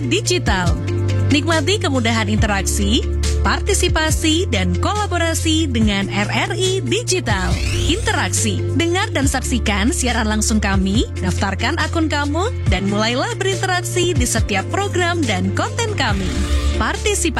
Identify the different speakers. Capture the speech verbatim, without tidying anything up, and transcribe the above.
Speaker 1: Digital. Nikmati kemudahan interaksi, partisipasi, dan kolaborasi dengan R R I Digital. Interaksi, dengar dan saksikan siaran langsung kami, daftarkan akun kamu, dan mulailah berinteraksi di setiap program dan konten kami. Partisipasi